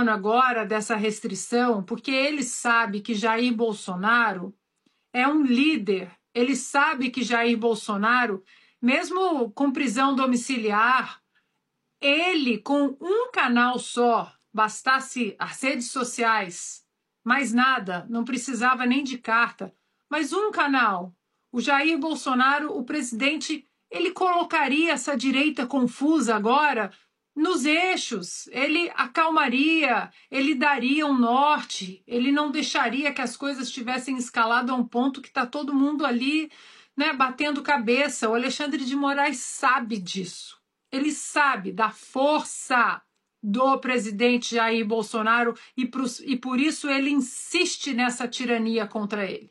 agora dessa restrição porque ele sabe que Jair Bolsonaro é um líder. Ele sabe que Jair Bolsonaro, mesmo com prisão domiciliar, ele, com um canal só, bastasse as redes sociais, mais nada, não precisava nem de carta, mas um canal. O Jair Bolsonaro, o presidente, ele colocaria essa direita confusa agora nos eixos, ele acalmaria, ele daria um norte, ele não deixaria que as coisas tivessem escalado a um ponto que está todo mundo ali, né, batendo cabeça. O Alexandre de Moraes sabe disso. Ele sabe da força do presidente Jair Bolsonaro e por isso ele insiste nessa tirania contra ele.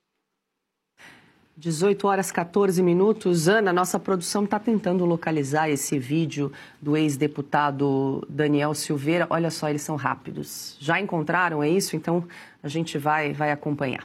18h14. Ana, nossa produção está tentando localizar esse vídeo do ex-deputado Daniel Silveira. Olha só, eles são rápidos. Já encontraram, é isso? Então a gente vai acompanhar.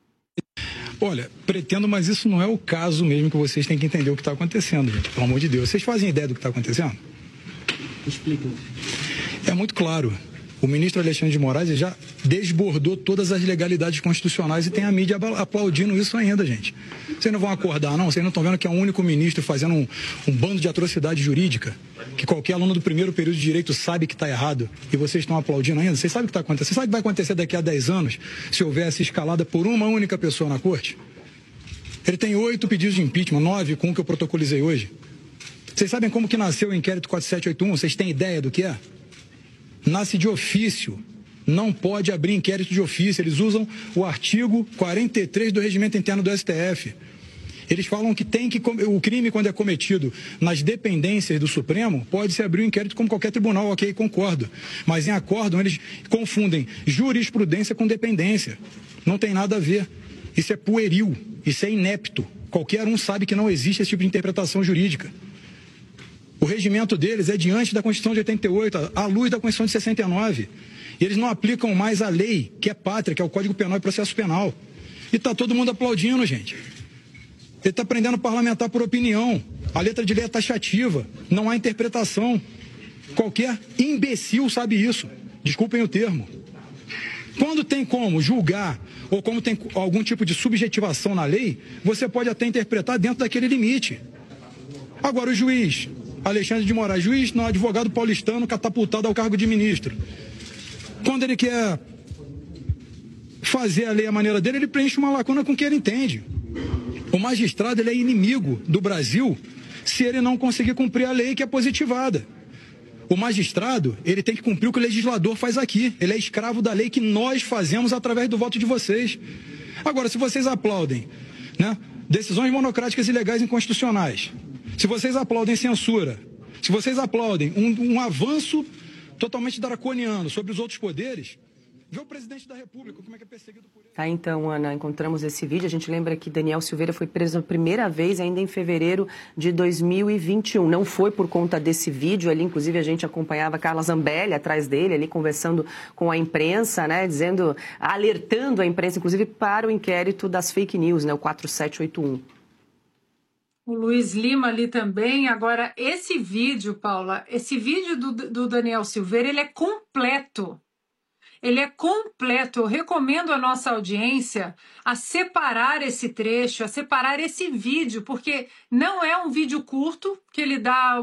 Olha, pretendo, mas isso não é o caso mesmo, que vocês têm que entender o que está acontecendo, gente. Pelo amor de Deus. Vocês fazem ideia do que está acontecendo? Explica. É muito claro. O ministro Alexandre de Moraes já desbordou todas as legalidades constitucionais e tem a mídia aplaudindo isso ainda, gente. Vocês não vão acordar, não? Vocês não estão vendo que é um único ministro fazendo um bando de atrocidade jurídica? Que qualquer aluno do primeiro período de direito sabe que está errado e vocês estão aplaudindo ainda? Vocês sabem o que está acontecendo? Vocês sabem o que vai acontecer daqui a 10 anos se houver essa escalada por uma única pessoa na corte? Ele tem 8 pedidos de impeachment, 9 com o que eu protocolizei hoje. Vocês sabem como que nasceu o inquérito 4781? Vocês têm ideia do que é? Nasce de ofício, não pode abrir inquérito de ofício. Eles usam o artigo 43 do Regimento Interno do STF. Eles falam que o crime, quando é cometido nas dependências do Supremo, pode-se abrir um inquérito como qualquer tribunal, ok, concordo. Mas em acórdão eles confundem jurisprudência com dependência. Não tem nada a ver. Isso é pueril, isso é inepto. Qualquer um sabe que não existe esse tipo de interpretação jurídica. O regimento deles é diante da Constituição de 88, à luz da Constituição de 69. E eles não aplicam mais a lei, que é pátria, que é o Código Penal e Processo Penal. E está todo mundo aplaudindo, gente. Ele está prendendo parlamentar por opinião. A letra de lei é taxativa, não há interpretação. Qualquer imbecil sabe isso. Desculpem o termo. Quando tem como julgar, ou como tem algum tipo de subjetivação na lei, você pode até interpretar dentro daquele limite. Agora o juiz Alexandre de Moraes, juiz, não, advogado paulistano catapultado ao cargo de ministro. Quando ele quer fazer a lei à maneira dele, ele preenche uma lacuna com o que ele entende. O magistrado, ele é inimigo do Brasil se ele não conseguir cumprir a lei que é positivada. O magistrado, ele tem que cumprir o que o legislador faz aqui. Ele é escravo da lei que nós fazemos através do voto de vocês. Agora, se vocês aplaudem, né, decisões monocráticas e ilegais inconstitucionais, se vocês aplaudem censura, se vocês aplaudem um avanço totalmente draconiano sobre os outros poderes, vê o presidente da República, como é que é perseguido por ele. Tá, então, Ana, encontramos esse vídeo. A gente lembra que Daniel Silveira foi preso a primeira vez ainda em fevereiro de 2021. Não foi por conta desse vídeo ali, inclusive a gente acompanhava a Carla Zambelli atrás dele, ali conversando com a imprensa, né, alertando a imprensa, inclusive, para o inquérito das fake news, né, o 4781. O Luiz Lima ali também. Agora, esse vídeo, Paula, esse vídeo do Daniel Silveira, ele é completo. Ele é completo. Eu recomendo à nossa audiência a separar esse trecho, a separar esse vídeo, porque não é um vídeo curto, que ele dá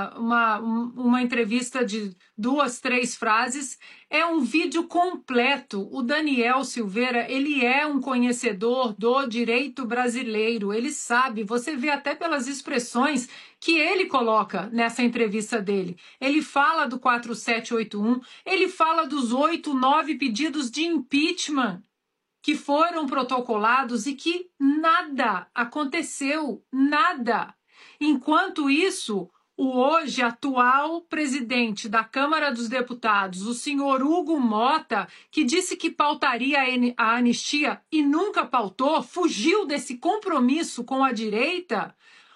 uma entrevista de 2, 3 frases. É um vídeo completo. O Daniel Silveira, ele é um conhecedor do direito brasileiro. Ele sabe, você vê até pelas expressões que ele coloca nessa entrevista dele. Ele fala do 4781, ele fala dos 8, 9 pedidos de impeachment que foram protocolados e que nada aconteceu, nada. Enquanto isso, o hoje atual presidente da Câmara dos Deputados, o senhor Hugo Mota, que disse que pautaria a anistia e nunca pautou, fugiu desse compromisso com a direita.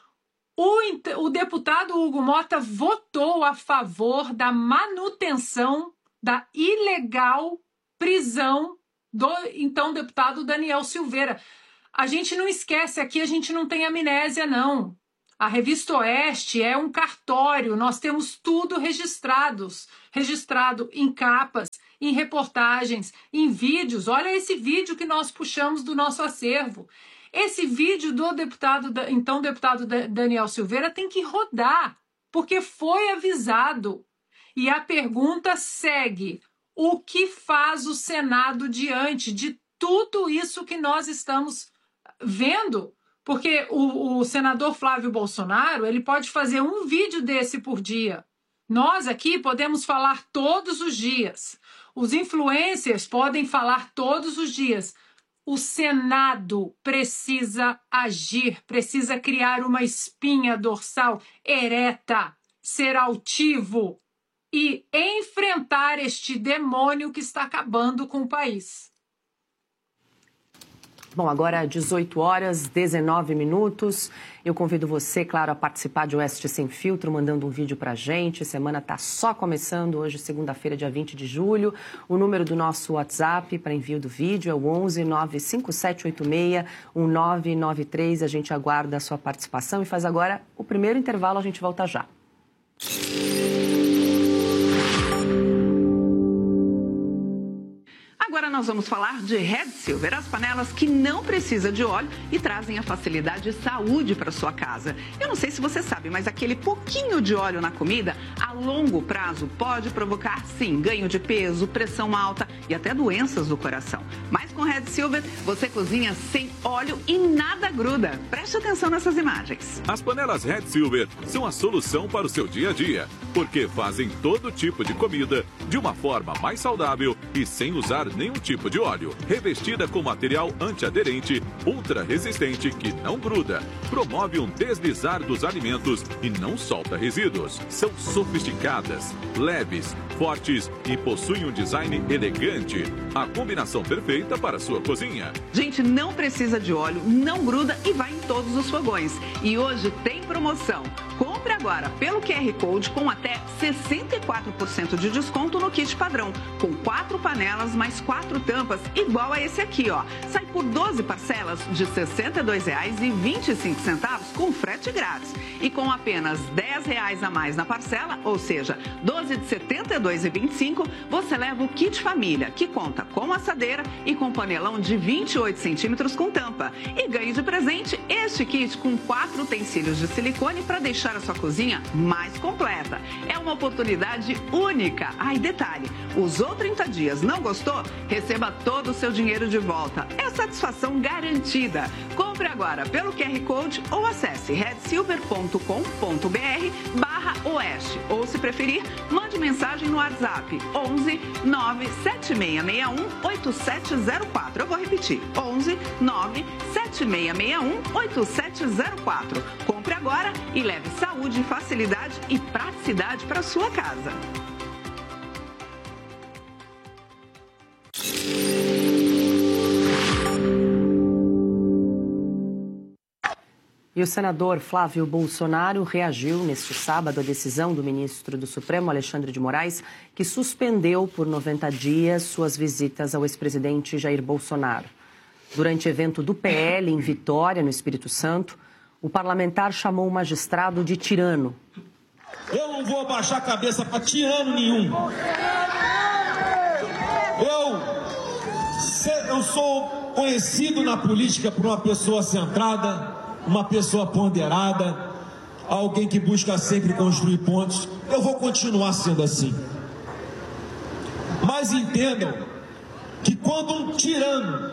O deputado Hugo Mota votou a favor da manutenção da ilegal prisão do então deputado Daniel Silveira. A gente não esquece aqui, a gente não tem amnésia, não. A Revista Oeste é um cartório, nós temos tudo registrado em capas, em reportagens, em vídeos. Olha esse vídeo que nós puxamos do nosso acervo. Esse vídeo do deputado Daniel Silveira tem que rodar, porque foi avisado. E a pergunta segue: o que faz o Senado diante de tudo isso que nós estamos vendo? Porque o senador Flávio Bolsonaro, ele pode fazer um vídeo desse por dia. Nós aqui podemos falar todos os dias. Os influencers podem falar todos os dias. O Senado precisa agir, precisa criar uma espinha dorsal ereta, ser altivo e enfrentar este demônio que está acabando com o país. Bom, agora 18h19. Eu convido você, claro, a participar de Oeste Sem Filtro, mandando um vídeo pra gente. A semana está só começando, hoje, segunda-feira, dia 20 de julho. O número do nosso WhatsApp para envio do vídeo é o 11 95786 1993. A gente aguarda a sua participação e faz agora o primeiro intervalo. A gente volta já. Agora nós vamos falar de Red Silver, as panelas que não precisam de óleo e trazem a facilidade e saúde para sua casa. Eu não sei se você sabe, mas aquele pouquinho de óleo na comida, a longo prazo, pode provocar, sim, ganho de peso, pressão alta e até doenças do coração. Mas com Red Silver, você cozinha sem óleo e nada gruda. Preste atenção nessas imagens. As panelas Red Silver são a solução para o seu dia a dia, porque fazem todo tipo de comida de uma forma mais saudável e sem usar nenhum tipo de óleo. Revestida com material antiaderente, ultra resistente que não gruda, promove um deslizar dos alimentos e não solta resíduos. São sofisticadas, leves, fortes e possuem um design elegante. A combinação perfeita para a sua cozinha. Gente, não precisa de óleo, não gruda e vai em todos os fogões. E hoje tem promoção. Compre agora pelo QR Code com até 64% de desconto no kit padrão, com 4 panelas mais 4 tampas, igual a esse aqui, ó. Sai por 12 parcelas de R$ 62,25 com frete grátis. E com apenas R$ 10 a mais na parcela, ou seja, 12 de R$ 72,25, você leva o kit família, que conta com assadeira e com panelão de 28 centímetros com tampa. E ganhe de presente este kit com 4 utensílios de silicone para deixar a sua cozinha mais completa. É uma oportunidade única. Ah, e detalhe, usou 30 dias, não gostou? Receba todo o seu dinheiro de volta. É satisfação garantida. Compre agora pelo QR Code ou acesse redsilver.com.br/oeste. Ou, se preferir, mande mensagem no WhatsApp 11 97661 8704. Eu vou repetir, 11 97661 8704. Compre agora e leve saúde, facilidade e praticidade para sua casa. E o senador Flávio Bolsonaro reagiu neste sábado à decisão do ministro do Supremo, Alexandre de Moraes, que suspendeu por 90 dias suas visitas ao ex-presidente Jair Bolsonaro. Durante evento do PL em Vitória, no Espírito Santo, o parlamentar chamou o magistrado de tirano. Eu não vou abaixar a cabeça para tirano nenhum. Eu sou conhecido na política por uma pessoa centrada, uma pessoa ponderada, alguém que busca sempre construir pontos. Eu vou continuar sendo assim. Mas entendam que quando um tirano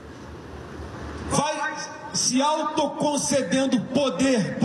vai se autoconcedendo poder,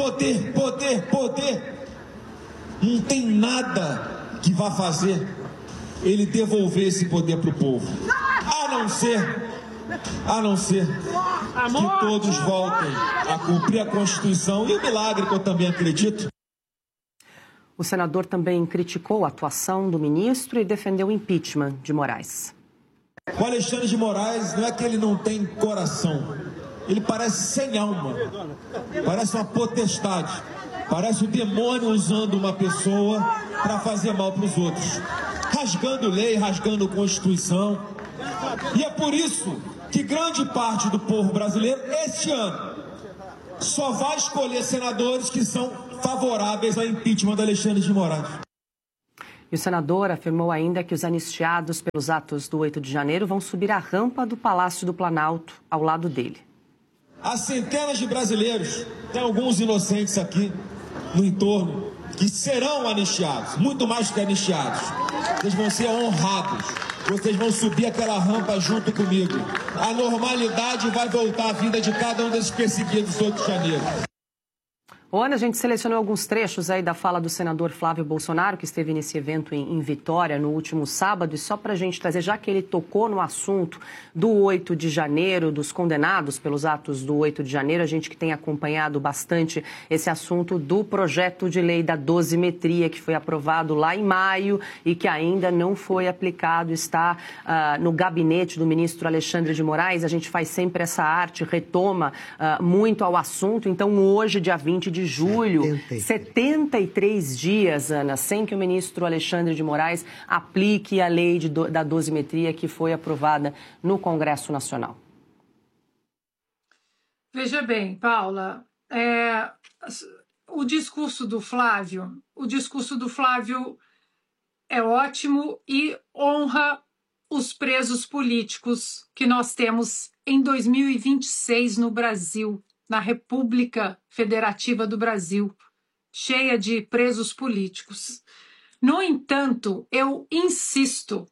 não tem nada que vá fazer ele devolver esse poder para o povo. A não ser que todos voltem a cumprir a Constituição e o milagre que eu também acredito. O senador também criticou a atuação do ministro e defendeu o impeachment de Moraes. O Alexandre de Moraes não é que ele não tem coração, ele parece sem alma, parece uma potestade, parece o demônio usando uma pessoa para fazer mal para os outros, rasgando lei, rasgando Constituição. E é por isso que grande parte do povo brasileiro, este ano, só vai escolher senadores que são favoráveis ao impeachment do Alexandre de Moraes. E o senador afirmou ainda que os anistiados pelos atos do 8 de janeiro vão subir a rampa do Palácio do Planalto ao lado dele. Há centenas de brasileiros, tem alguns inocentes aqui no entorno, que serão anistiados, muito mais que anistiados. Vocês vão ser honrados, vocês vão subir aquela rampa junto comigo. A normalidade vai voltar à vida de cada um desses perseguidos do 8 de janeiro. Ana, a gente selecionou alguns trechos aí da fala do senador Flávio Bolsonaro, que esteve nesse evento em Vitória no último sábado. E só para a gente trazer, já que ele tocou no assunto do 8 de janeiro, dos condenados pelos atos do 8 de janeiro, a gente que tem acompanhado bastante esse assunto do projeto de lei da dosimetria, que foi aprovado lá em maio e que ainda não foi aplicado, está no gabinete do ministro Alexandre de Moraes. A gente faz sempre essa arte, retoma muito ao assunto. Então, hoje, dia 20 de julho, 73 dias, Ana, sem que o ministro Alexandre de Moraes aplique a lei da dosimetria que foi aprovada no Congresso Nacional. Veja bem, Paula, o discurso do Flávio é ótimo e honra os presos políticos que nós temos em 2026 no Brasil, na República Federativa do Brasil, cheia de presos políticos. No entanto, eu insisto,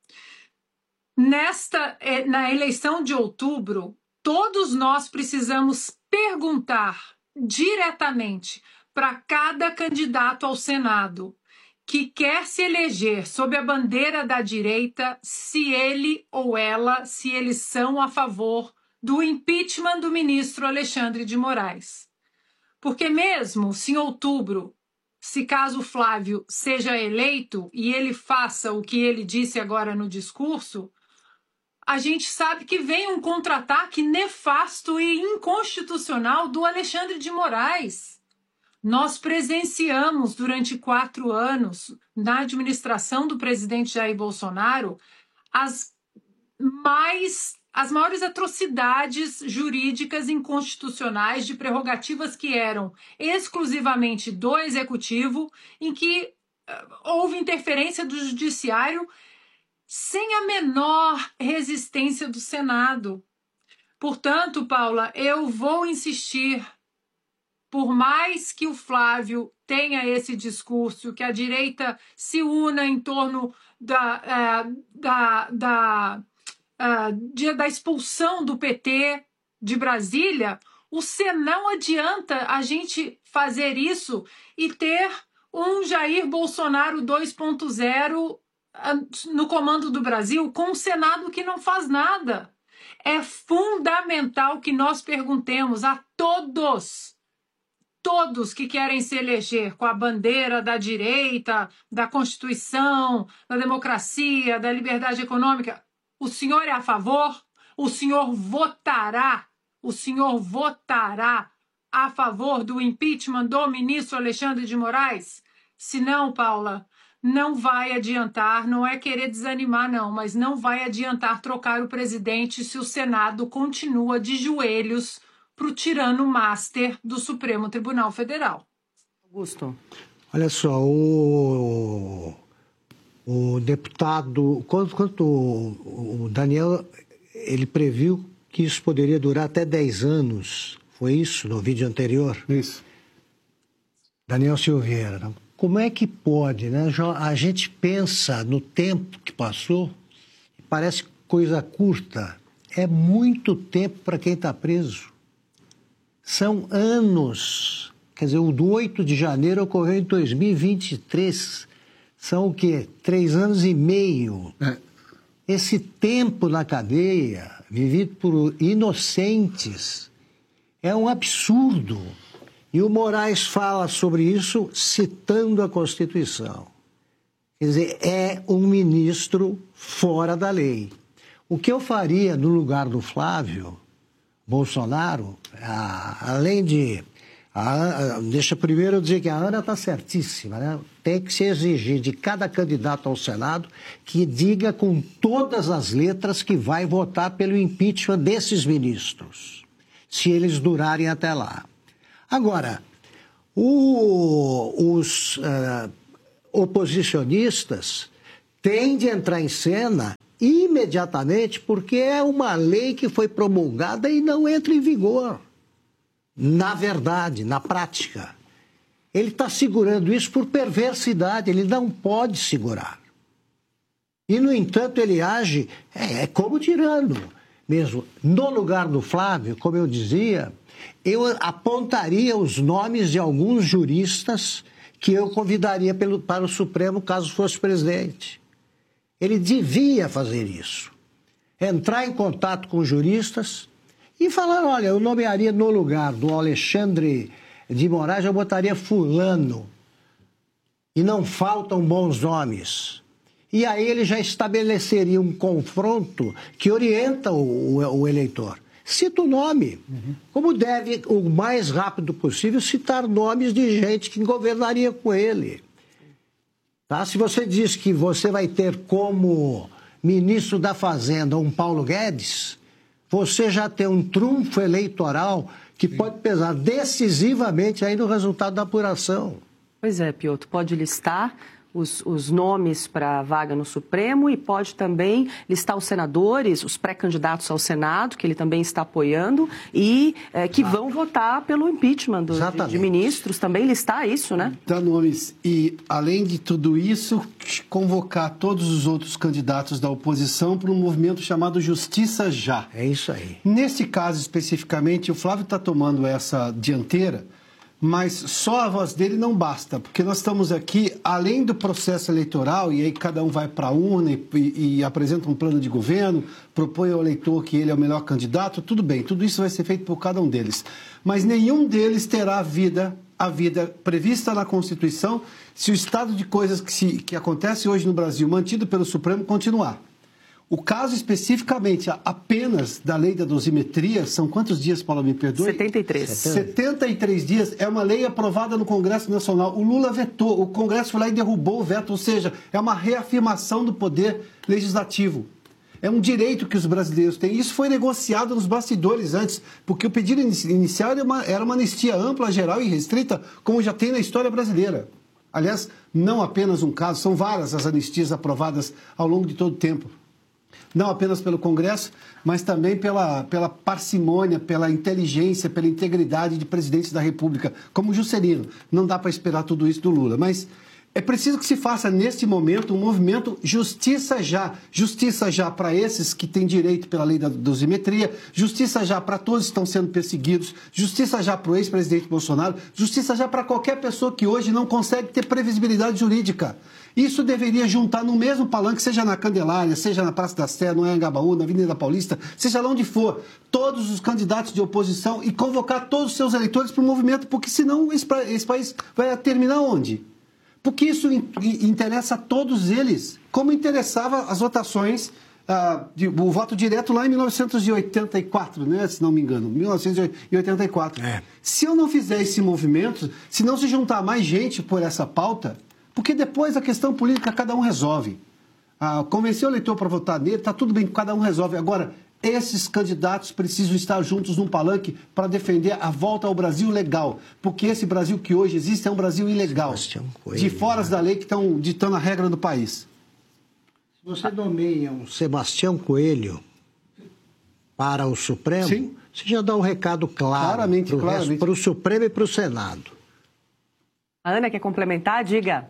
na eleição de outubro, todos nós precisamos perguntar diretamente para cada candidato ao Senado que quer se eleger sob a bandeira da direita, se ele ou ela, se eles são a favor do impeachment do ministro Alexandre de Moraes. Porque mesmo se em outubro, se caso Flávio seja eleito e ele faça o que ele disse agora no discurso, a gente sabe que vem um contra-ataque nefasto e inconstitucional do Alexandre de Moraes. Nós presenciamos durante 4 anos, na administração do presidente Jair Bolsonaro, as maiores atrocidades jurídicas inconstitucionais de prerrogativas que eram exclusivamente do Executivo, em que houve interferência do Judiciário sem a menor resistência do Senado. Portanto, Paula, eu vou insistir, por mais que o Flávio tenha esse discurso, que a direita se una em torno da expulsão do PT de Brasília, não adianta a gente fazer isso e ter um Jair Bolsonaro 2.0 no comando do Brasil com um Senado que não faz nada. É fundamental que nós perguntemos a todos que querem se eleger com a bandeira da direita, da Constituição, da democracia, da liberdade econômica. O senhor é a favor? O senhor votará a favor do impeachment do ministro Alexandre de Moraes? Se não, Paula, não vai adiantar, não é querer desanimar não, mas não vai adiantar trocar o presidente se o Senado continua de joelhos para o tirano master do Supremo Tribunal Federal. Augusto. Olha só, o deputado, quanto o Daniel, ele previu que isso poderia durar até 10 anos. Foi isso no vídeo anterior? Isso. Daniel Silveira. Como é que pode, né? A gente pensa no tempo que passou, parece coisa curta. É muito tempo para quem está preso. São anos. Quer dizer, o do 8 de janeiro ocorreu em 2023. São o quê? 3 anos e meio. Esse tempo na cadeia, vivido por inocentes, é um absurdo. E o Moraes fala sobre isso citando a Constituição. Quer dizer, é um ministro fora da lei. O que eu faria no lugar do Flávio Bolsonaro, além de... deixa primeiro eu dizer que a Ana está certíssima, né? Tem que se exigir de cada candidato ao Senado que diga com todas as letras que vai votar pelo impeachment desses ministros, se eles durarem até lá. Agora, os oposicionistas têm de entrar em cena imediatamente, porque é uma lei que foi promulgada e não entra em vigor. Na verdade, na prática. Ele está segurando isso por perversidade, ele não pode segurar. E, no entanto, ele age como tirano mesmo. No lugar do Flávio, como eu dizia, eu apontaria os nomes de alguns juristas que eu convidaria para o Supremo caso fosse presidente. Ele devia fazer isso. Entrar em contato com juristas e falar, olha, eu nomearia no lugar do Alexandre de Moraes, eu botaria fulano. E não faltam bons nomes. E aí ele já estabeleceria um confronto que orienta o eleitor. Cita o nome, como deve, o mais rápido possível, citar nomes de gente que governaria com ele. Tá? Se você diz que você vai ter como ministro da Fazenda um Paulo Guedes, você já tem um trunfo eleitoral que pode pesar decisivamente aí no resultado da apuração. Pois é, Piotr, pode listar os nomes para a vaga no Supremo e pode também listar os senadores, os pré-candidatos ao Senado, que ele também está apoiando, e que vão votar pelo impeachment de ministros, também listar isso, né? Dá nomes. E, além de tudo isso, convocar todos os outros candidatos da oposição para um movimento chamado Justiça Já. É isso aí. Nesse caso, especificamente, o Flávio está tomando essa dianteira, mas só a voz dele não basta, porque nós estamos aqui, além do processo eleitoral, e aí cada um vai para a urna e apresenta um plano de governo, propõe ao eleitor que ele é o melhor candidato, tudo bem, tudo isso vai ser feito por cada um deles. Mas nenhum deles terá a vida prevista na Constituição se o estado de coisas que acontece hoje no Brasil, mantido pelo Supremo, continuar. O caso especificamente apenas da lei da dosimetria, são quantos dias, Paula, me perdoe? 73. 73 dias, é uma lei aprovada no Congresso Nacional. O Lula vetou, o Congresso foi lá e derrubou o veto, ou seja, é uma reafirmação do poder legislativo. É um direito que os brasileiros têm. Isso foi negociado nos bastidores antes, porque o pedido inicial era uma anistia ampla, geral e restrita, como já tem na história brasileira. Aliás, não apenas um caso, são várias as anistias aprovadas ao longo de todo o tempo. Não apenas pelo Congresso, mas também pela parcimônia, pela inteligência, pela integridade de presidentes da República, como Juscelino. Não dá para esperar tudo isso do Lula, mas é preciso que se faça, neste momento, um movimento Justiça Já. Justiça Já para esses que têm direito pela lei da dosimetria, justiça já para todos que estão sendo perseguidos, justiça já para o ex-presidente Bolsonaro, justiça já para qualquer pessoa que hoje não consegue ter previsibilidade jurídica. Isso deveria juntar no mesmo palanque, seja na Candelária, seja na Praça da Sé, no Anhangabaú, na Avenida Paulista, seja lá onde for, todos os candidatos de oposição e convocar todos os seus eleitores para o movimento, porque senão esse país vai terminar onde? Porque isso interessa a todos eles, como interessava as votações, o voto direto lá em 1984, né, se não me engano, 1984. Se eu não fizer esse movimento, se não se juntar mais gente por essa pauta, porque depois a questão política cada um resolve. Convencer o eleitor para votar nele, está tudo bem, cada um resolve. Agora, esses candidatos precisam estar juntos num palanque para defender a volta ao Brasil legal. Porque esse Brasil que hoje existe é um Brasil ilegal. De fora da lei que estão ditando a regra do país. Se você nomeia um Sebastião Coelho para o Supremo, sim, você já dá um recado claro para o Supremo e para o Senado. A Ana quer complementar? Diga.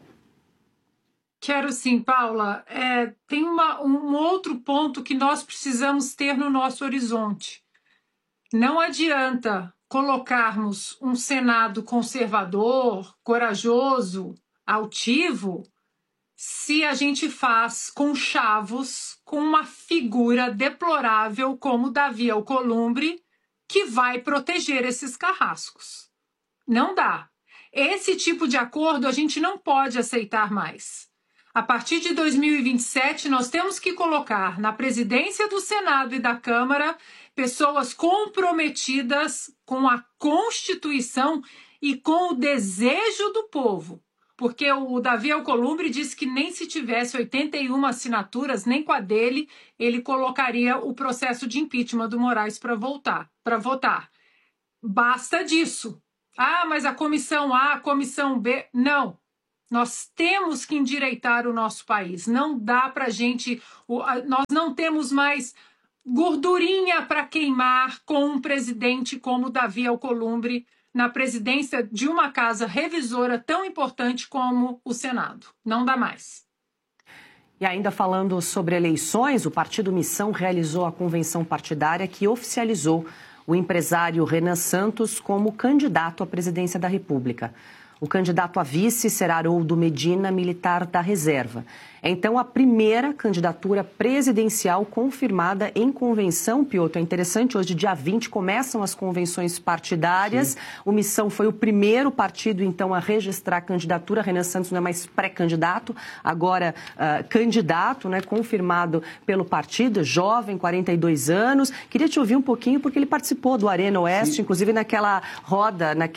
Quero sim, Paula. Tem um outro ponto que nós precisamos ter no nosso horizonte. Não adianta colocarmos um Senado conservador, corajoso, altivo, se a gente faz conchavos com uma figura deplorável como Davi Alcolumbre, que vai proteger esses carrascos. Não dá. Esse tipo de acordo a gente não pode aceitar mais. A partir de 2027, nós temos que colocar na presidência do Senado e da Câmara pessoas comprometidas com a Constituição e com o desejo do povo. Porque o Davi Alcolumbre disse que nem se tivesse 81 assinaturas, nem com a dele, ele colocaria o processo de impeachment do Moraes para votar. Basta disso. mas a comissão A, a comissão B... Não. Nós temos que endireitar o nosso país. Não dá para a gente... Nós não temos mais gordurinha para queimar com um presidente como Davi Alcolumbre na presidência de uma casa revisora tão importante como o Senado. Não dá mais. E ainda falando sobre eleições, o Partido Missão realizou a convenção partidária que oficializou o empresário Renan Santos como candidato à presidência da República. O candidato a vice será Haroldo Medina, militar da reserva. É então a primeira candidatura presidencial confirmada em convenção, Piotr. É interessante, hoje, dia 20, começam as convenções partidárias. Sim. O Missão foi o primeiro partido, então, a registrar a candidatura. Renan Santos não é mais pré-candidato, agora candidato, né, confirmado pelo partido, jovem, 42 anos. Queria te ouvir um pouquinho, porque ele participou do Arena Oeste, sim, inclusive naquela roda, na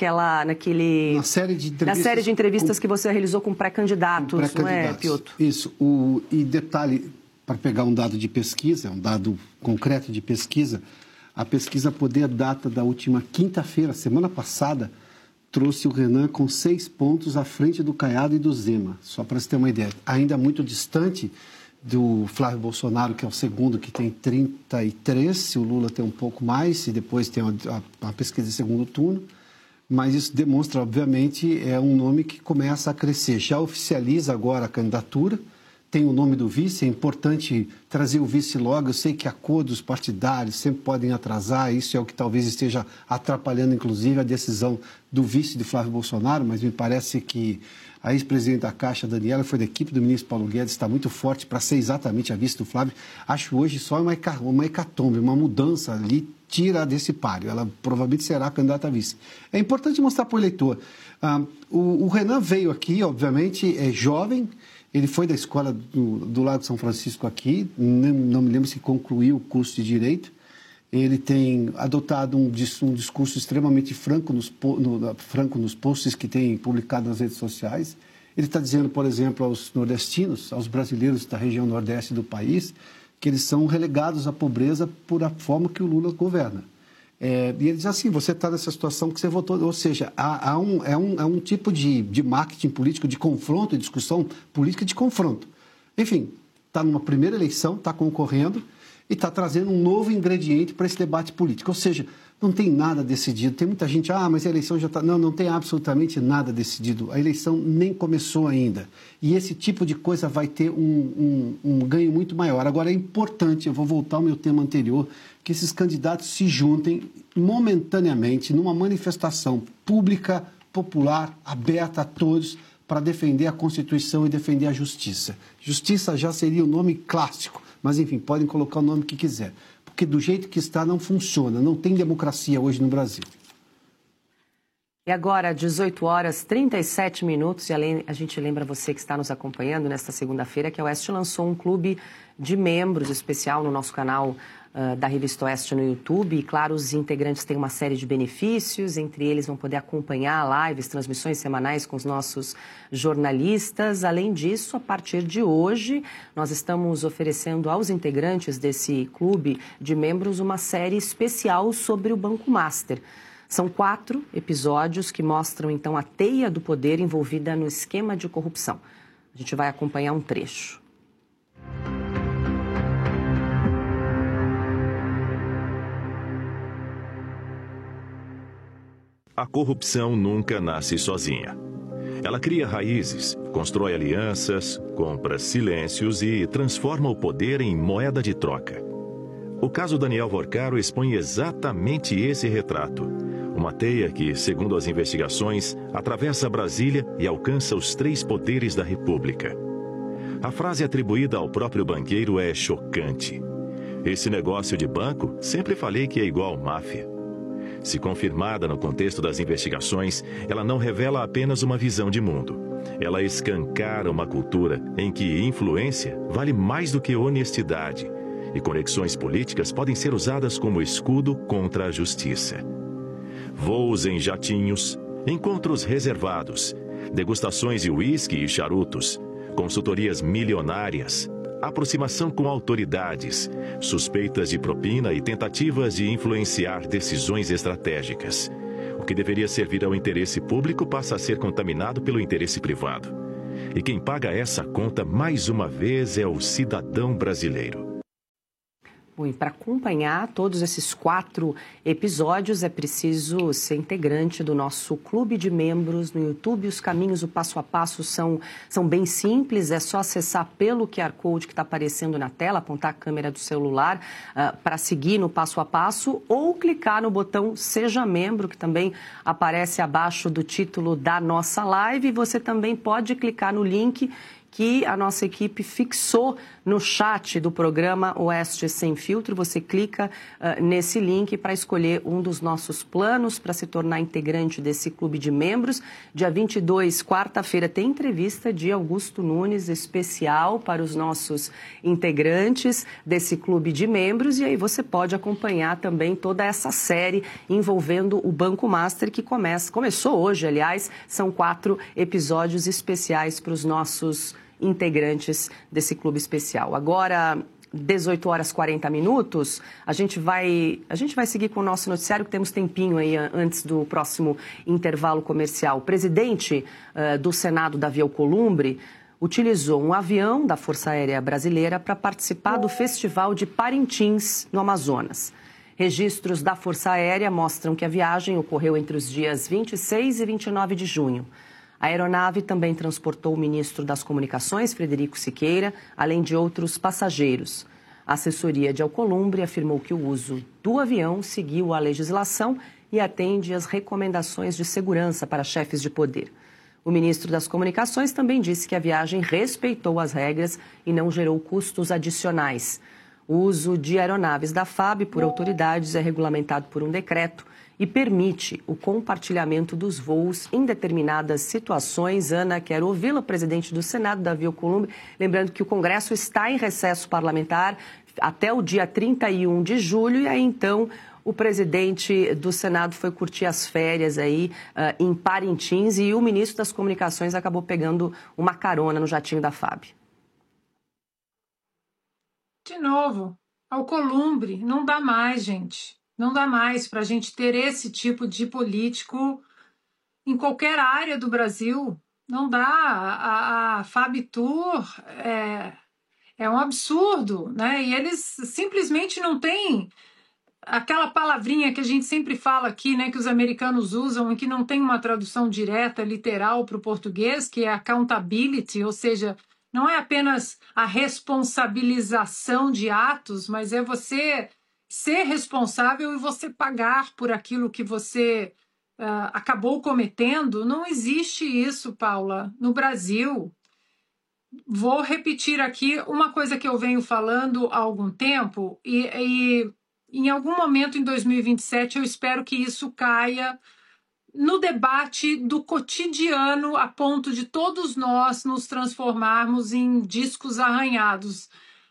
série de entrevistas que você realizou com pré-candidatos, não é, Piotr? Isso. E detalhe, para pegar um dado de pesquisa, um dado concreto de pesquisa, a pesquisa Poder Data da última quinta-feira, semana passada, trouxe o Renan com 6 pontos à frente do Caiado e do Zema, só para você ter uma ideia. Ainda muito distante do Flávio Bolsonaro, que é o segundo, que tem 33, se o Lula tem um pouco mais, e depois tem a pesquisa de segundo turno. Mas isso demonstra, obviamente, é um nome que começa a crescer. Já oficializa agora a candidatura, tem o nome do vice, é importante trazer o vice logo. Eu sei que acordos partidários sempre podem atrasar, isso é o que talvez esteja atrapalhando, inclusive, a decisão do vice de Flávio Bolsonaro, mas me parece que a ex-presidente da Caixa, Daniela, foi da equipe do ministro Paulo Guedes, está muito forte para ser exatamente a vice do Flávio. Acho hoje só uma hecatombe, uma mudança ali, tira desse páreo. Ela provavelmente será a candidata a vice. É importante mostrar para o eleitor. O Renan veio aqui, obviamente, é jovem. Ele foi da escola do Lago São Francisco aqui. Não me lembro se concluiu o curso de Direito. Ele tem adotado um discurso extremamente franco nos posts que tem publicado nas redes sociais. Ele está dizendo, por exemplo, aos nordestinos, aos brasileiros da região nordeste do país, que eles são relegados à pobreza por a forma que o Lula governa. E ele diz assim, você está nessa situação que você votou, ou seja, é um tipo de marketing político, de confronto, de discussão política de confronto. Enfim, está numa primeira eleição, está concorrendo e está trazendo um novo ingrediente para esse debate político. Ou seja, não tem nada decidido. Tem muita gente, mas a eleição já está... Não tem absolutamente nada decidido. A eleição nem começou ainda. E esse tipo de coisa vai ter um ganho muito maior. Agora, é importante, eu vou voltar ao meu tema anterior, que esses candidatos se juntem momentaneamente numa manifestação pública, popular, aberta a todos, para defender a Constituição e defender a justiça. Justiça já seria o nome clássico, mas, enfim, podem colocar o nome que quiser. Porque do jeito que está não funciona, não tem democracia hoje no Brasil. E agora, 18 horas 37 minutos, e a gente lembra você que está nos acompanhando nesta segunda-feira que a Oeste lançou um clube de membros especial no nosso canal da Revista Oeste no YouTube. E, claro, os integrantes têm uma série de benefícios, entre eles vão poder acompanhar lives, transmissões semanais com os nossos jornalistas. Além disso, a partir de hoje, nós estamos oferecendo aos integrantes desse clube de membros uma série especial sobre o Banco Master. São 4 episódios que mostram, então, a teia do poder envolvida no esquema de corrupção. A gente vai acompanhar um trecho. A corrupção nunca nasce sozinha. Ela cria raízes, constrói alianças, compra silêncios e transforma o poder em moeda de troca. O caso Daniel Vorcaro expõe exatamente esse retrato. Uma teia que, segundo as investigações, atravessa Brasília e alcança os 3 poderes da República. A frase atribuída ao próprio banqueiro é chocante. Esse negócio de banco, sempre falei que é igual máfia. Se confirmada no contexto das investigações, ela não revela apenas uma visão de mundo. Ela escancara uma cultura em que influência vale mais do que honestidade e conexões políticas podem ser usadas como escudo contra a justiça. Voos em jatinhos, encontros reservados, degustações de uísque e charutos, consultorias milionárias, aproximação com autoridades, suspeitas de propina e tentativas de influenciar decisões estratégicas. O que deveria servir ao interesse público passa a ser contaminado pelo interesse privado. E quem paga essa conta, mais uma vez, é o cidadão brasileiro. Bom, e para acompanhar todos esses 4 episódios, é preciso ser integrante do nosso clube de membros no YouTube. Os caminhos, o passo a passo são bem simples. É só acessar pelo QR Code que está aparecendo na tela, apontar a câmera do celular para seguir no passo a passo, ou clicar no botão Seja Membro, que também aparece abaixo do título da nossa live. Você também pode clicar no link que a nossa equipe fixou no chat do programa Oeste Sem Filtro. Você clica nesse link para escolher um dos nossos planos para se tornar integrante desse clube de membros. Dia 22, quarta-feira, tem entrevista de Augusto Nunes, especial para os nossos integrantes desse clube de membros. E aí você pode acompanhar também toda essa série envolvendo o Banco Master, que começou hoje, aliás. São 4 episódios especiais para os nossos integrantes desse clube especial. Agora, 18 horas 40 minutos, a gente vai seguir com o nosso noticiário, que temos tempinho aí antes do próximo intervalo comercial. O presidente do Senado, Davi Alcolumbre, utilizou um avião da Força Aérea Brasileira para participar do Festival de Parintins, no Amazonas. Registros da Força Aérea mostram que a viagem ocorreu entre os dias 26 e 29 de junho. A aeronave também transportou o ministro das Comunicações, Frederico Siqueira, além de outros passageiros. A assessoria de Alcolumbre afirmou que o uso do avião seguiu a legislação e atende às recomendações de segurança para chefes de poder. O ministro das Comunicações também disse que a viagem respeitou as regras e não gerou custos adicionais. O uso de aeronaves da FAB por autoridades é regulamentado por um decreto e permite o compartilhamento dos voos em determinadas situações. Ana, quero ouvi-la, presidente do Senado, Davi Alcolumbre. Lembrando que o Congresso está em recesso parlamentar até o dia 31 de julho, e aí então o presidente do Senado foi curtir as férias aí em Parintins, e o ministro das Comunicações acabou pegando uma carona no jatinho da FAB. De novo, Alcolumbre, não dá mais, gente. Não dá mais para a gente ter esse tipo de político em qualquer área do Brasil. Não dá. A FABTUR é um absurdo, né? E eles simplesmente não têm aquela palavrinha que a gente sempre fala aqui, né, que os americanos usam e que não tem uma tradução direta, literal para o português, que é accountability, ou seja, não é apenas a responsabilização de atos, mas é você ser responsável e você pagar por aquilo que você acabou cometendo. Não existe isso, Paula, no Brasil. Vou repetir aqui uma coisa que eu venho falando há algum tempo e em algum momento em 2027 eu espero que isso caia no debate do cotidiano, a ponto de todos nós nos transformarmos em discos arranhados.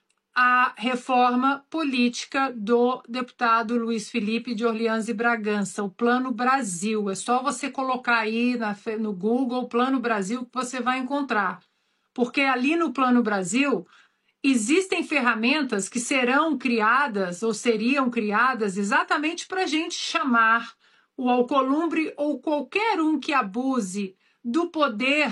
A reforma política do deputado Luiz Felipe de Orleans e Bragança, o Plano Brasil. É só você colocar aí no Google Plano Brasil que você vai encontrar. Porque ali no Plano Brasil existem ferramentas que serão criadas ou seriam criadas exatamente para a gente chamar o Alcolumbre ou qualquer um que abuse do poder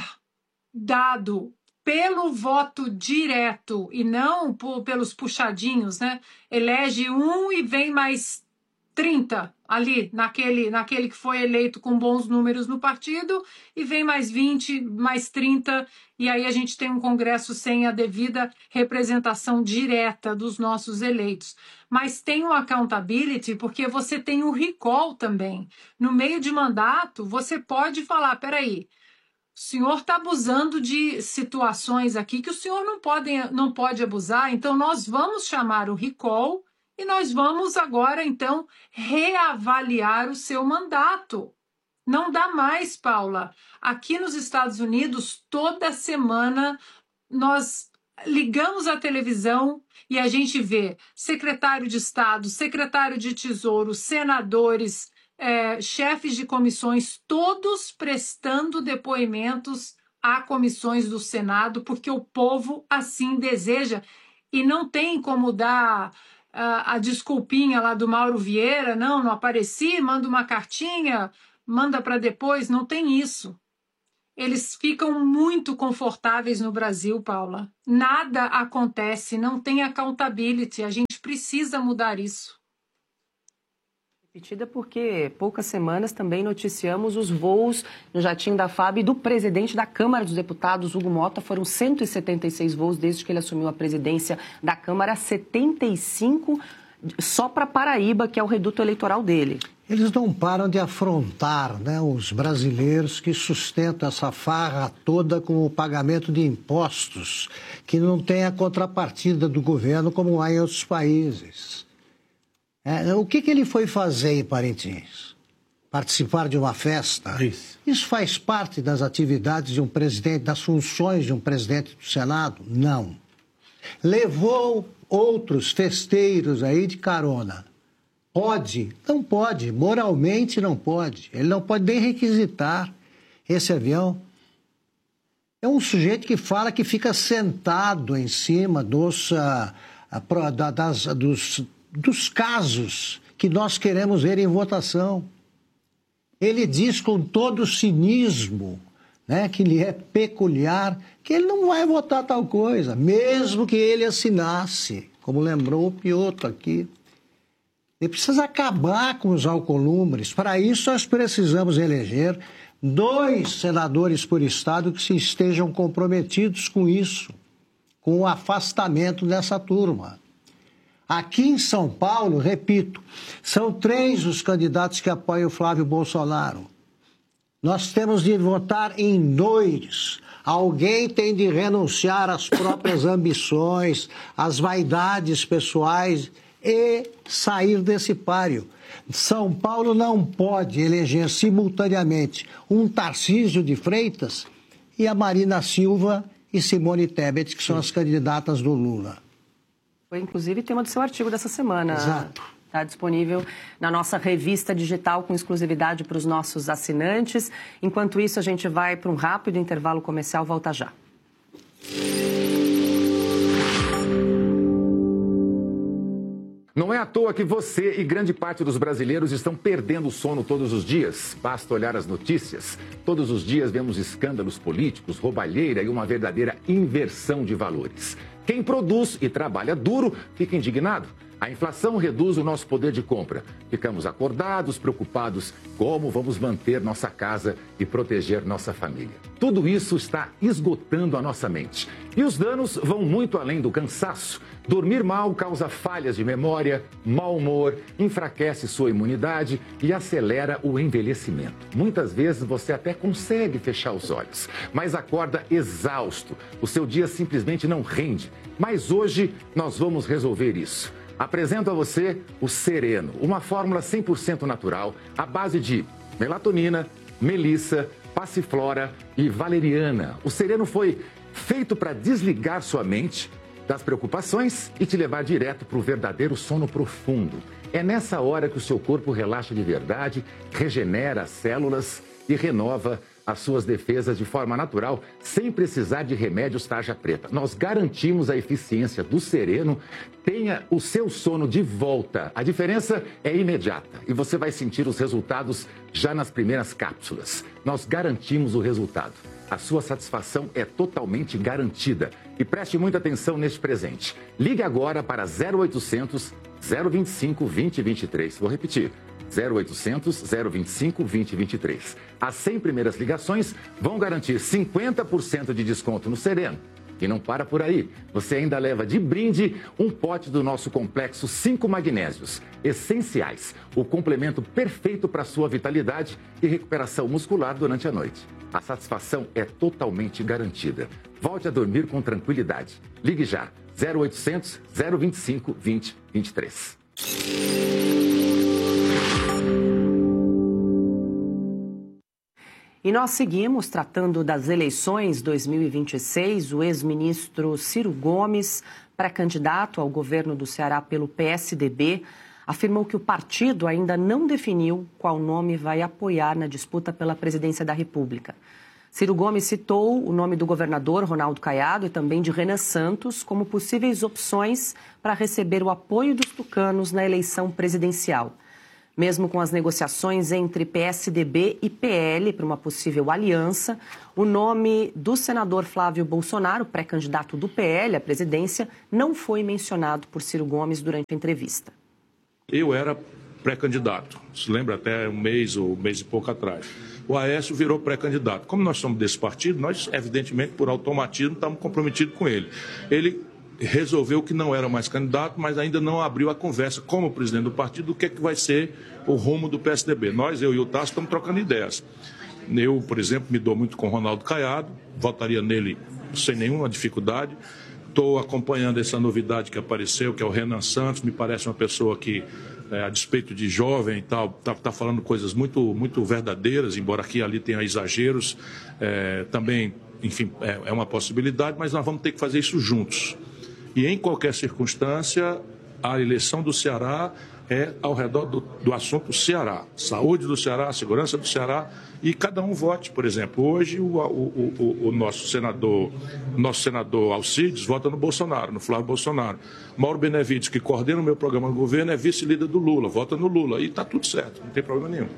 dado pelo voto direto e não pelos puxadinhos, né? Elege um e vem mais 30 ali, naquele que foi eleito com bons números no partido, e vem mais 20, mais 30, e aí a gente tem um Congresso sem a devida representação direta dos nossos eleitos. Mas tem o accountability, porque você tem o recall também. No meio de mandato, você pode falar, peraí, o senhor está abusando de situações aqui que o senhor não pode abusar, então nós vamos chamar o recall e nós vamos agora, então, reavaliar o seu mandato. Não dá mais, Paula. Aqui nos Estados Unidos, toda semana, nós ligamos a televisão e a gente vê secretário de Estado, secretário de Tesouro, senadores, chefes de comissões, todos prestando depoimentos a comissões do Senado, porque o povo assim deseja. E não tem como dar a desculpinha lá do Mauro Vieira, não apareci, manda uma cartinha manda para depois, não tem isso. Eles ficam muito confortáveis no Brasil, Paula. Nada acontece, não tem accountability. A gente precisa mudar isso. Repetida porque poucas semanas também noticiamos os voos no jatinho da FAB do presidente da Câmara dos Deputados, Hugo Mota. Foram 176 voos desde que ele assumiu a presidência da Câmara, 75 só para Paraíba, que é o reduto eleitoral dele. Eles não param de afrontar, né, os brasileiros que sustentam essa farra toda com o pagamento de impostos, que não tem a contrapartida do governo como há em outros países. O que ele foi fazer em Parintins? Participar de uma festa? Isso faz parte das atividades de um presidente, das funções de um presidente do Senado? Não. Levou outros festeiros aí de carona. Pode? Não pode. Moralmente não pode. Ele não pode nem requisitar esse avião. É um sujeito que fala que fica sentado em cima dos casos que nós queremos ver em votação. Ele diz com todo cinismo, né, que lhe é peculiar, que ele não vai votar tal coisa, mesmo que ele assinasse, como lembrou o Piotr aqui. Ele precisa acabar com os alcolumes. Para isso, nós precisamos eleger 2 senadores por estado que se estejam comprometidos com isso, com o afastamento dessa turma. Aqui em São Paulo, repito, são 3 os candidatos que apoiam o Flávio Bolsonaro. Nós temos de votar em 2. Alguém tem de renunciar às próprias ambições, às vaidades pessoais e sair desse páreo. São Paulo não pode eleger simultaneamente um Tarcísio de Freitas e a Marina Silva e Simone Tebet, que são as candidatas do Lula. Foi, inclusive, tema do seu artigo dessa semana. Exato. Está disponível na nossa revista digital com exclusividade para os nossos assinantes. Enquanto isso, a gente vai para um rápido intervalo comercial. Volta já. Não é à toa que você e grande parte dos brasileiros estão perdendo o sono todos os dias. Basta olhar as notícias. Todos os dias vemos escândalos políticos, roubalheira e uma verdadeira inversão de valores. Quem produz e trabalha duro fica indignado. A inflação reduz o nosso poder de compra. Ficamos acordados, preocupados como vamos manter nossa casa e proteger nossa família. Tudo isso está esgotando a nossa mente. E os danos vão muito além do cansaço. Dormir mal causa falhas de memória, mau humor, enfraquece sua imunidade e acelera o envelhecimento. Muitas vezes você até consegue fechar os olhos, mas acorda exausto. O seu dia simplesmente não rende. Mas hoje nós vamos resolver isso. Apresento a você o Sereno, uma fórmula 100% natural à base de melatonina, melissa, passiflora e valeriana. O Sereno foi feito para desligar sua mente das preocupações e te levar direto para o verdadeiro sono profundo. É nessa hora que o seu corpo relaxa de verdade, regenera as células e renova as suas defesas de forma natural, sem precisar de remédios tarja preta. Nós garantimos a eficiência do Sereno. Tenha o seu sono de volta. A diferença é imediata e você vai sentir os resultados já nas primeiras cápsulas. Nós garantimos o resultado. A sua satisfação é totalmente garantida. E preste muita atenção neste presente. Ligue agora para 0800 025 2023. Vou repetir. 0800 025 2023. As 100 primeiras ligações vão garantir 50% de desconto no Sereno. E não para por aí. Você ainda leva de brinde um pote do nosso complexo 5 magnésios essenciais. O complemento perfeito para sua vitalidade e recuperação muscular durante a noite. A satisfação é totalmente garantida. Volte a dormir com tranquilidade. Ligue já. 0800 025 2023. E nós seguimos tratando das eleições 2026. O ex-ministro Ciro Gomes, pré-candidato ao governo do Ceará pelo PSDB, afirmou que o partido ainda não definiu qual nome vai apoiar na disputa pela presidência da República. Ciro Gomes citou o nome do governador Ronaldo Caiado e também de Renan Santos como possíveis opções para receber o apoio dos tucanos na eleição presidencial. Mesmo com as negociações entre PSDB e PL para uma possível aliança, o nome do senador Flávio Bolsonaro, pré-candidato do PL à presidência, não foi mencionado por Ciro Gomes durante a entrevista. Eu era pré-candidato, se lembra até um mês ou mês e pouco atrás. O Aécio virou pré-candidato. Como nós somos desse partido, nós, evidentemente, por automatismo, estamos comprometidos com ele. Ele resolveu que não era mais candidato, mas ainda não abriu a conversa como presidente do partido do que vai ser o rumo do PSDB. Eu e o Tasso estamos trocando ideias. Eu, por exemplo, me dou muito com o Ronaldo Caiado, votaria nele sem nenhuma dificuldade. Estou acompanhando essa novidade que apareceu, que é o Renan Santos, me parece uma pessoa que, a despeito de jovem e tal, está falando coisas muito, muito verdadeiras, embora aqui e ali tenha exageros. Também, enfim, é uma possibilidade, mas nós vamos ter que fazer isso juntos. E, em qualquer circunstância, a eleição do Ceará é ao redor do assunto Ceará. Saúde do Ceará, segurança do Ceará, e cada um vote. Por exemplo, hoje o nosso senador Alcides vota no Bolsonaro, no Flávio Bolsonaro. Mauro Benevides, que coordena o meu programa de governo, é vice-líder do Lula, vota no Lula. E está tudo certo, não tem problema nenhum.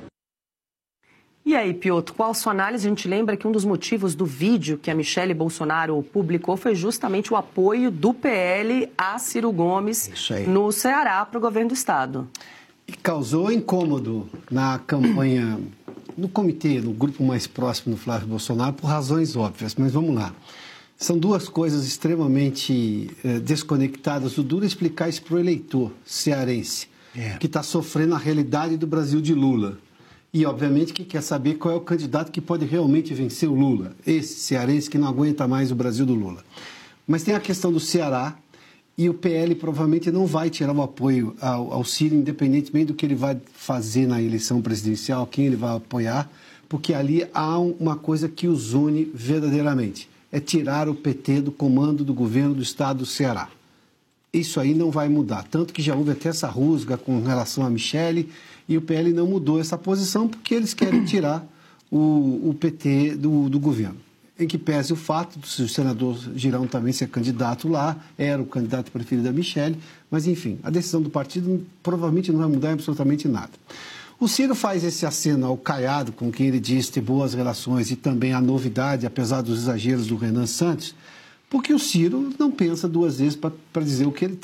E aí, Piotr, qual a sua análise? A gente lembra que um dos motivos do vídeo que a Michele Bolsonaro publicou foi justamente o apoio do PL a Ciro Gomes no Ceará para o governo do Estado. E causou incômodo na campanha, no comitê, no grupo mais próximo do Flávio Bolsonaro, por razões óbvias, mas vamos lá. São duas coisas extremamente desconectadas. O duro é explicar isso para o eleitor cearense, que está sofrendo a realidade do Brasil de Lula. E, obviamente, que quer saber qual é o candidato que pode realmente vencer o Lula. Esse cearense que não aguenta mais o Brasil do Lula. Mas tem a questão do Ceará, e o PL provavelmente não vai tirar o apoio ao Ciro, independentemente do que ele vai fazer na eleição presidencial, quem ele vai apoiar, porque ali há uma coisa que os une verdadeiramente. É tirar o PT do comando do governo do estado do Ceará. Isso aí não vai mudar. Tanto que já houve até essa rusga com relação a Michele, e o PL não mudou essa posição porque eles querem tirar o PT do governo. Em que pese o fato do senador Girão também ser candidato lá, era o candidato preferido da Michele, mas enfim, a decisão do partido provavelmente não vai mudar absolutamente nada. O Ciro faz esse aceno ao Caiado, com quem ele diz ter boas relações, e também a novidade, apesar dos exageros do Renan Santos, porque o Ciro não pensa duas vezes para dizer o que ele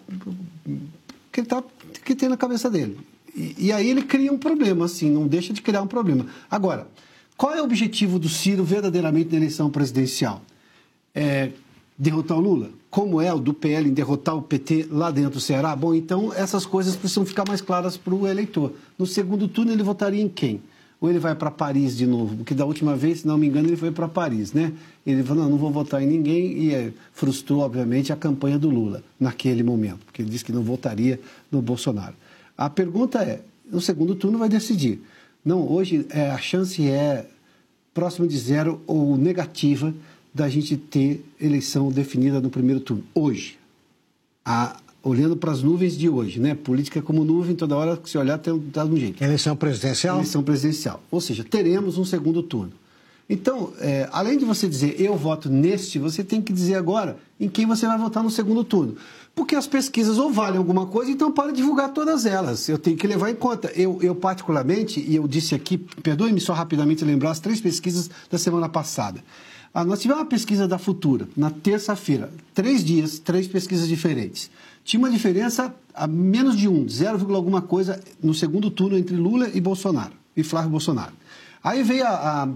que tem na cabeça dele. E aí ele cria um problema, assim, não deixa de criar um problema. Agora, qual é o objetivo do Ciro verdadeiramente na eleição presidencial? É derrotar o Lula? Como é o do PL em derrotar o PT lá dentro do Ceará? Bom, então essas coisas precisam ficar mais claras para o eleitor. No segundo turno ele votaria em quem? Ou ele vai para Paris de novo? Porque da última vez, se não me engano, ele foi para Paris, né? Ele falou, não vou votar em ninguém, e frustrou, obviamente, a campanha do Lula naquele momento, porque ele disse que não votaria no Bolsonaro. A pergunta é, no segundo turno vai decidir. Não, hoje a chance é próxima de zero ou negativa da gente ter eleição definida no primeiro turno. Hoje, olhando para as nuvens de hoje, né? Política como nuvem, toda hora que se olhar dá um jeito. Eleição presidencial? Eleição presidencial. Ou seja, teremos um segundo turno. Então, além de você dizer eu voto neste, você tem que dizer agora em quem você vai votar no segundo turno. Porque as pesquisas ou valem alguma coisa, então para divulgar todas elas. Eu tenho que levar em conta. Eu particularmente, e eu disse aqui, perdoe-me só rapidamente lembrar as 3 pesquisas da semana passada. Nós tivemos uma pesquisa da Futura, na terça-feira. 3 dias, 3 pesquisas diferentes. Tinha uma diferença a menos de 0, alguma coisa no segundo turno entre Lula e Bolsonaro, e Flávio Bolsonaro. Aí veio a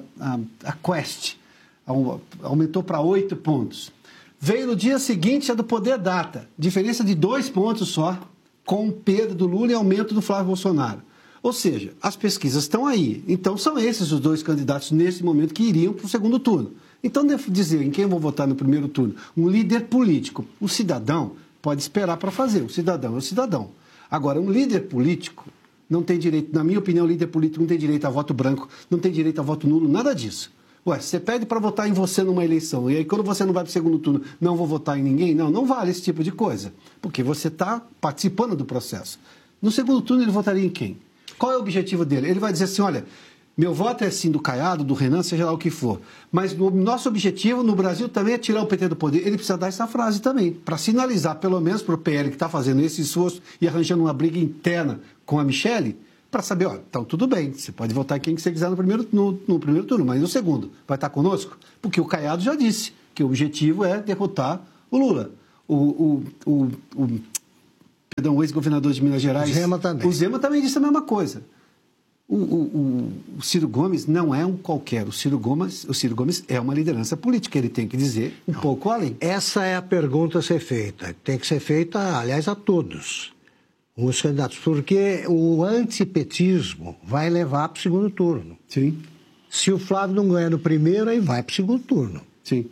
Quest, aumentou para 8 pontos. Veio no dia seguinte a do Poder Data, diferença de 2 pontos só, com perda do Lula e aumento do Flávio Bolsonaro. Ou seja, as pesquisas estão aí. Então são esses os 2 candidatos nesse momento que iriam para o segundo turno. Então devo dizer em quem eu vou votar no primeiro turno? Um líder político. O cidadão pode esperar para fazer. O cidadão é o cidadão. Agora, um líder político não tem direito, na minha opinião, o líder político não tem direito a voto branco, não tem direito a voto nulo, nada disso. Ué, você pede para votar em você numa eleição, e aí quando você não vai para o segundo turno, não vou votar em ninguém? Não vale esse tipo de coisa, porque você está participando do processo. No segundo turno ele votaria em quem? Qual é o objetivo dele? Ele vai dizer assim, olha, meu voto é sim do Caiado, do Renan, seja lá o que for, mas o nosso objetivo no Brasil também é tirar o PT do poder. Ele precisa dar essa frase também, para sinalizar, pelo menos para o PL que está fazendo esse esforço e arranjando uma briga interna com a Michele para saber, então tudo bem, você pode votar quem você quiser no primeiro turno, mas no segundo vai estar conosco? Porque o Caiado já disse que o objetivo é derrotar o Lula. O ex-governador de Minas Gerais... O Zema também disse a mesma coisa. O Ciro Gomes não é um qualquer. O Ciro Gomes é uma liderança política. Ele tem que dizer um pouco além. Essa é a pergunta a ser feita. Tem que ser feita, aliás, a todos os candidatos. Porque o antipetismo vai levar para o segundo turno. Sim. Se o Flávio não ganha no primeiro, aí vai para o segundo turno. Sim.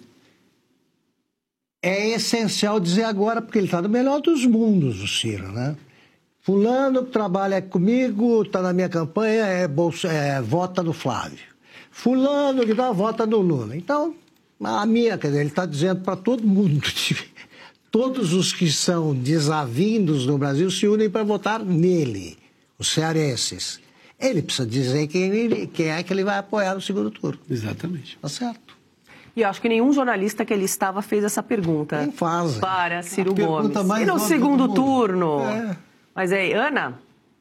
É essencial dizer agora, porque ele está no melhor dos mundos, o Ciro, né? Fulano que trabalha comigo, está na minha campanha, vota no Flávio. Fulano que vota no Lula. Então, quer dizer, ele está dizendo para todo mundo, todos os que são desavindos no Brasil se unem para votar nele, os cearenses. Ele precisa dizer quem é que ele vai apoiar no segundo turno. Exatamente. Tá certo. E eu acho que nenhum jornalista que ele estava fez essa pergunta. Nem faz. Para Ciro Gomes. Mais e no segundo turno? É. Mas aí, Ana?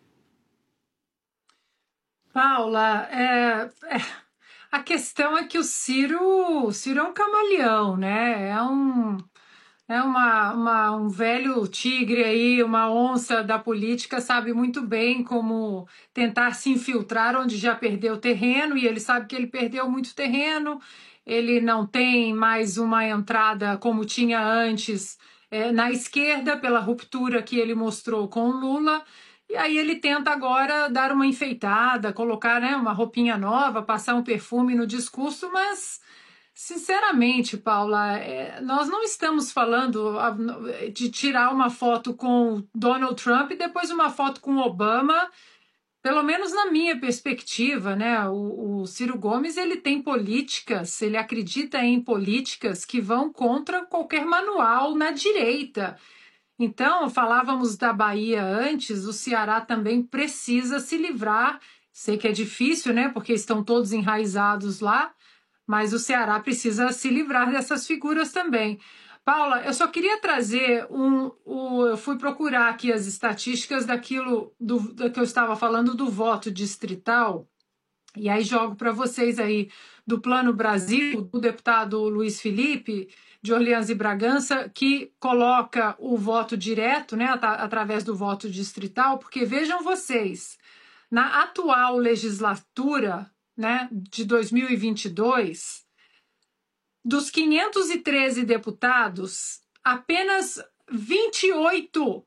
Paula, a questão é que o Ciro é um camaleão, né? É um velho tigre aí, uma onça da política, sabe muito bem como tentar se infiltrar onde já perdeu terreno, e ele sabe que ele perdeu muito terreno. Ele não tem mais uma entrada como tinha antes na esquerda, pela ruptura que ele mostrou com o Lula. E aí ele tenta agora dar uma enfeitada, colocar, né, uma roupinha nova, passar um perfume no discurso, mas, sinceramente, Paula, nós não estamos falando de tirar uma foto com Donald Trump e depois uma foto com Obama. Pelo menos na minha perspectiva, né? O Ciro Gomes, ele tem políticas, ele acredita em políticas que vão contra qualquer manual na direita. Então, falávamos da Bahia antes, o Ceará também precisa se livrar. Sei que é difícil, né? Porque estão todos enraizados lá, mas o Ceará precisa se livrar dessas figuras também. Paula, eu só queria trazer eu fui procurar aqui as estatísticas do que eu estava falando do voto distrital, e aí jogo para vocês aí do Plano Brasil, do deputado Luiz Felipe, de Orleans e Bragança, que coloca o voto direto, né, através do voto distrital, porque vejam vocês, na atual legislatura, né, de 2022... Dos 513 deputados, apenas 28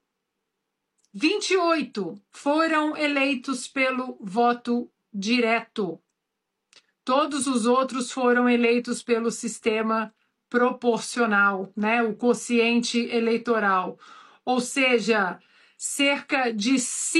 foram eleitos pelo voto direto. Todos os outros foram eleitos pelo sistema proporcional, né? O quociente eleitoral. Ou seja, cerca de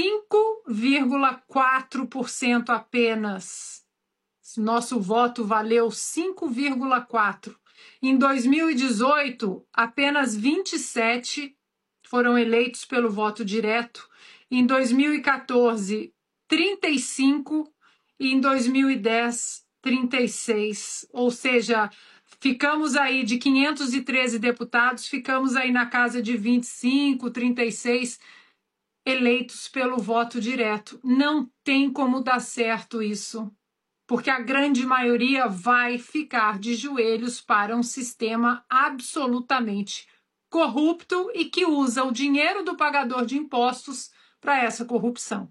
5,4% apenas. Nosso voto valeu 5,4%. Em 2018, apenas 27 foram eleitos pelo voto direto. Em 2014, 35 e em 2010, 36. Ou seja, ficamos aí de 513 deputados, ficamos aí na casa de 25, 36 eleitos pelo voto direto. Não tem como dar certo isso, porque a grande maioria vai ficar de joelhos para um sistema absolutamente corrupto e que usa o dinheiro do pagador de impostos para essa corrupção.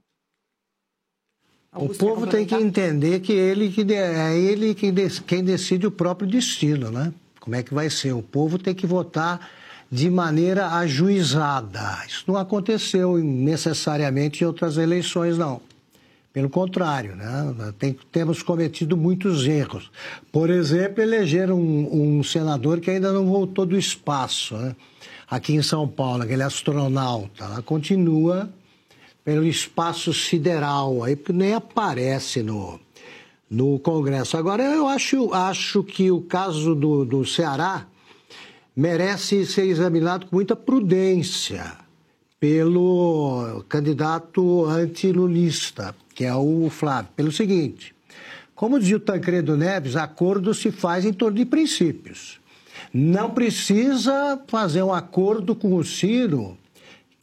O povo tem que entender que quem decide o próprio destino, né? Como é que vai ser? O povo tem que votar de maneira ajuizada. Isso não aconteceu necessariamente em outras eleições, não. Pelo contrário, né? Temos cometido muitos erros. Por exemplo, elegeram um senador que ainda não voltou do espaço, né? Aqui em São Paulo, aquele astronauta, ela continua pelo espaço sideral, aí, porque nem aparece no Congresso. Agora, eu acho que o caso do Ceará merece ser examinado com muita prudência pelo candidato antilulista, que é o Flávio, pelo seguinte: como dizia o Tancredo Neves, acordo se faz em torno de princípios. Não precisa fazer um acordo com o Ciro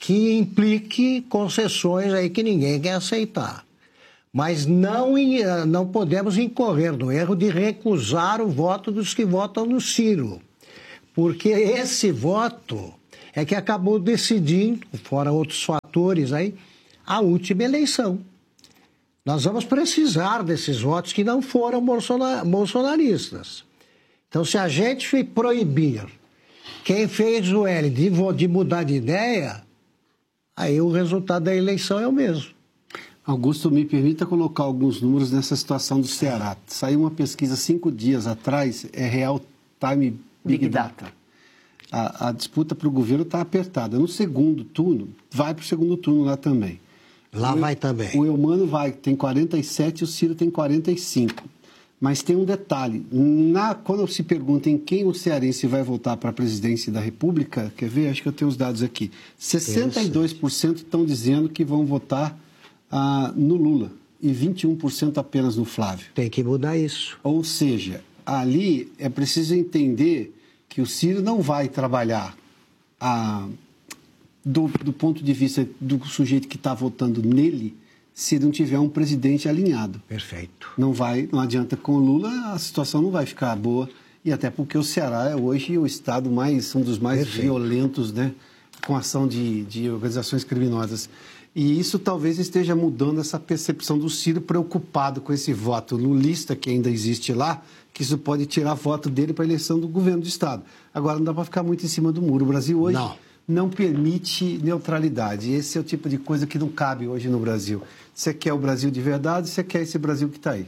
que implique concessões aí que ninguém quer aceitar. Mas não podemos incorrer no erro de recusar o voto dos que votam no Ciro, porque esse voto é que acabou decidindo, fora outros fatores aí, a última eleição. Nós vamos precisar desses votos que não foram bolsonaristas. Então, se a gente proibir quem fez o L de mudar de ideia, aí o resultado da eleição é o mesmo. Augusto, me permita colocar alguns números nessa situação do Ceará. Saiu uma pesquisa 5 dias atrás, é Real Time Big Data. A disputa para o governo está apertada. No segundo turno, vai para o segundo turno lá também. Lá vai também. O Eumano tem 47 e o Ciro tem 45. Mas tem um detalhe. Quando se pergunta em quem o cearense vai votar para a presidência da República, quer ver? Acho que eu tenho os dados aqui. 62% estão dizendo que vão votar no Lula e 21% apenas no Flávio. Tem que mudar isso. Ou seja, ali é preciso entender que o Ciro não vai trabalhar do ponto de vista do sujeito que está votando nele se não tiver um presidente alinhado. Perfeito. Não adianta com o Lula, a situação não vai ficar boa, e até porque o Ceará é hoje o estado um dos mais violentos, né, com ação de organizações criminosas. E isso talvez esteja mudando essa percepção do Ciro, preocupado com esse voto lulista que ainda existe lá, que isso pode tirar voto dele para a eleição do governo do estado. Agora, não dá para ficar muito em cima do muro. O Brasil hoje não permite neutralidade. Esse é o tipo de coisa que não cabe hoje no Brasil. Você quer o Brasil de verdade, você quer esse Brasil que está aí.